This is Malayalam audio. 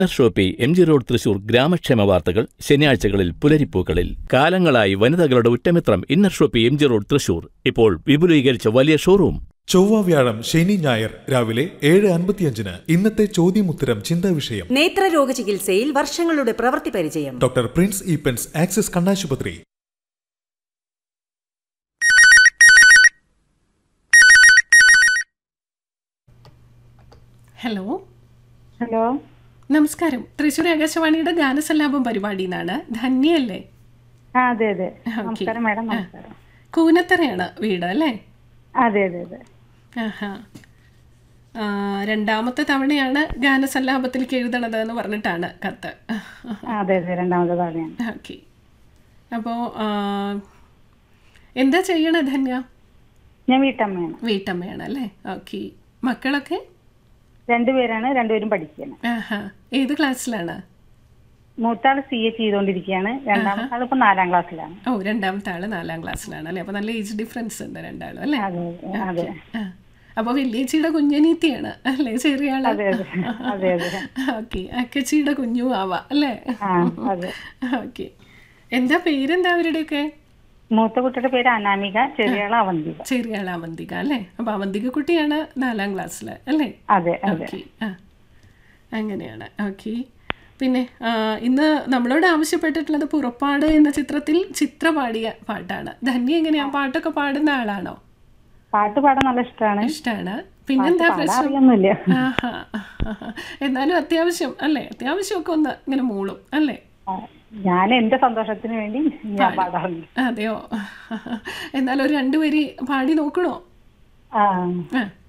Shopee M G road Thrissur ഗ്രാമക്ഷേമ വാർത്തകൾ ശനിയാഴ്ചകളിൽ പുലരിപ്പൂക്കളിൽ. കാലങ്ങളായി വനിതകളുടെ ഉറ്റമിത്രം inner Shopee M G road Thrissur. ഇപ്പോൾ വിപുലീകരിച്ച വലിയ ഷോറൂം. ചൊവ്വ വ്യാഴം ശനി ഞായർ രാവിലെ 7:55 ഇന്നത്തെ ചോദ്യമുത്തരം ചിന്താ വിഷയം. നേത്രരോഗ ചികിത്സയിൽ വർഷങ്ങളുടെ പ്രവൃത്തി പരിചയം. ഡോക്ടർ പ്രിൻസ് ഈപ്പൻസ് ആക്സിസ് കണ്ണാശുപത്രി. ഹലോ. ഹലോ, നമസ്കാരം. തൃശ്ശൂർ ആകാശവാണിയുടെ ഗാനസല്ലാപം പരിപാടിന്നാണ്. ധന്യല്ലേ? അതെ അതെ. നമസ്കാരം മാഡം. നമസ്കാരം. കൂനത്തറയാണ് വീട് അല്ലേ? അതെ അതെ അതെ. ആഹാ. രണ്ടാമത്തെ തവണയാണ് ഗാനസല്ലാപത്തിലേക്ക് എഴുതണത് എന്ന് പറഞ്ഞിട്ടാണ് കത്ത്. അതെ അതെ, രണ്ടാമത്തെ തവണയാണ്. ഓക്കെ. അപ്പോൾ എന്താ ചെയ്യണേ ധന്യ? ഞാൻ വീട്ടമ്മയാണ്. വീട്ടമ്മയാണ് അല്ലേ? ഓക്കെ. മക്കളൊക്കെ? രണ്ടുപേരാണ്, രണ്ടുപേരും പഠിക്കുകയാണ്. ആഹാ. ഏത് ക്ലാസ്സിലാണ്? മൂത്താള് CA ചെയ്തുകൊണ്ടിരിക്കുകയാണ്, രണ്ടാമത്തെ ആൾ ഇപ്പൊ 4ാം ക്ലാസ്സിലാണ്. ഓ, രണ്ടാമത്തെ ആള് 4ാം ക്ലാസ്സിലാണ് അല്ലേ? അപ്പൊ നല്ല ഏജ് ഡിഫറൻസ് ഉണ്ട് രണ്ടാളും അല്ലേ? അതെ അതെ. അപ്പൊ വലിയച്ചിയുടെ കുഞ്ഞനീത്തിയാണ് അല്ലേ ചെറിയ ആള്? അതെ അതെ അതെ അതെ. ഓക്കെ. അക്കച്ചിയുടെ കുഞ്ഞു ആവാ അല്ലേ? അതെ. ഓക്കെ. എന്താ പേരെന്താ അവരുടെയൊക്കെ? മൂത്ത കുട്ടിയുടെ പേര് അനാമിക, ചെറിയ ആള് അവന്തിക. ചെറിയ ആള് അവന്തിക അല്ലേ? അപ്പൊ അവന്തിക കുട്ടിയാണ് 4ാം ക്ലാസ്സില് അല്ലേ? അതെ അതെ. ഓക്കെ. അങ്ങനെയാണ്. ഓക്കെ. പിന്നെ ഇന്ന് നമ്മളോട് ആവശ്യപ്പെട്ടിട്ടുള്ളത് പുറപ്പാട് എന്ന ചിത്രത്തിൽ ചിത്ര പാടിയ പാട്ടാണ്. ധന്യ എങ്ങനെയാ പാട്ടൊക്കെ പാടുന്ന ആളാണോ? പാട്ട് പാടാൻ നല്ല ഇഷ്ടമാണ്. ഇഷ്ടമാണ്. പിന്നെന്താ പ്രശ്നം? അറിയൊന്നുമില്ല. ആഹാ. എന്നാലും അത്യാവശ്യം അല്ലേ? അത്യാവശ്യമൊക്കെ ഒന്ന് ഇങ്ങനെ മൂളും അല്ലേ? ഞാൻ എന്റെ സന്തോഷത്തിന് വേണ്ടി ഞാൻ പാടാറുണ്ട്. അതെയോ? എന്നാലും ഒരു 2 വരി പാടി നോക്കണോ? ആ